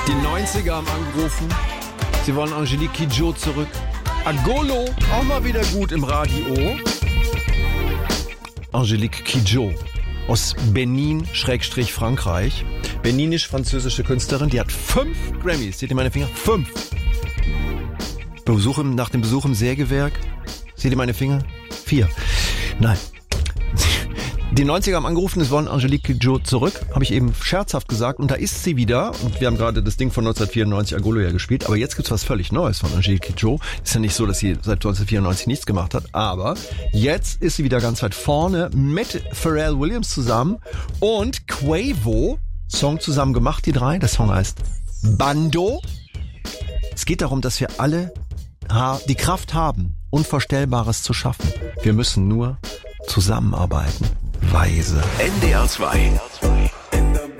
Die 90er haben angerufen. Sie wollen Angelique Kidjo zurück. Agolo, auch mal wieder gut im Radio. Angelique Kidjo aus Benin, Frankreich. Beninisch-französische Künstlerin, die hat 5 Grammys. Seht ihr meine Finger? 5. Nach dem Besuch im Sägewerk. Seht ihr meine Finger? 4. Nein. Die 90er haben angerufen, es wollen Angelique Kidjo zurück, habe ich eben scherzhaft gesagt. Und da ist sie wieder. Und wir haben gerade das Ding von 1994 Agolo ja gespielt. Aber jetzt gibt's was völlig Neues von Angelique Kidjo. Ist ja nicht so, dass sie seit 1994 nichts gemacht hat. Aber jetzt ist sie wieder ganz weit vorne mit Pharrell Williams zusammen und Quavo. Song zusammen gemacht, die 3. Der Song heißt Bando. Es geht darum, dass wir alle die Kraft haben, Unvorstellbares zu schaffen. Wir müssen nur zusammenarbeiten. Weise. NDR 2